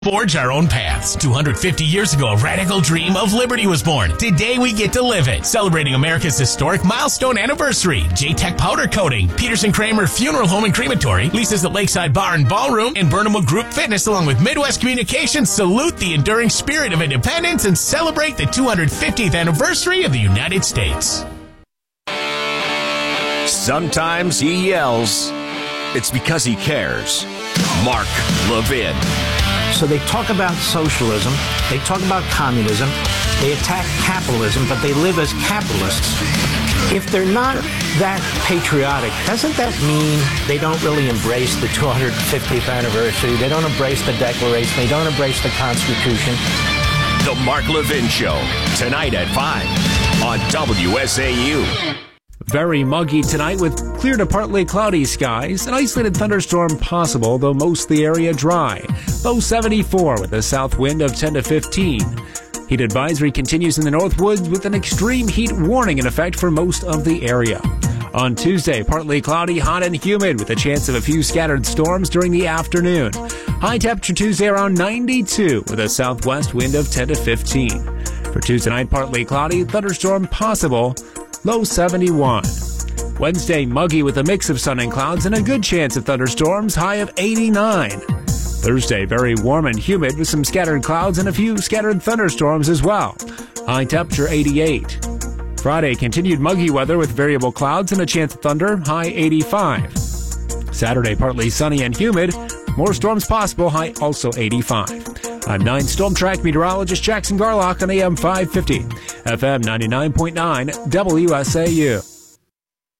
Forge our own paths. 250 years ago, a radical dream of liberty was born. Today, we get to live it. Celebrating America's historic milestone anniversary. J-Tech Powder Coating, Peterson Kramer Funeral Home and Crematory, Lisa's at Lakeside Bar and Ballroom, and Burnham Group Fitness, along with Midwest Communications, salute the enduring spirit of independence and celebrate the 250th anniversary of the United States. Sometimes he yells. It's because he cares. Mark Levin. So they talk about socialism, they talk about communism, they attack capitalism, but they live as capitalists. If they're not that patriotic, doesn't that mean they don't really embrace the 250th anniversary? They don't embrace the Declaration, they don't embrace the Constitution? The Mark Levin Show, tonight at 5 on WSAU. Very muggy tonight with clear to partly cloudy skies. An isolated thunderstorm possible, though most of the area dry. Low 74 with a south wind of 10 to 15. Heat advisory continues in the Northwoods with an extreme heat warning in effect for most of the area. On Tuesday, partly cloudy, hot and humid with a chance of a few scattered storms during the afternoon. High temperature Tuesday around 92 with a southwest wind of 10 to 15. For Tuesday night, partly cloudy, thunderstorm possible. Low 71. Wednesday, muggy with a mix of sun and clouds and a good chance of thunderstorms, high of 89. Thursday, very warm and humid with some scattered clouds and a few scattered thunderstorms as well. High temperature 88. Friday, continued muggy weather with variable clouds and a chance of thunder, high 85. Saturday, partly sunny and humid, more storms possible, high also 85. I'm 9 Storm Track meteorologist Jackson Garlock on AM 550, FM 99.9, WSAU.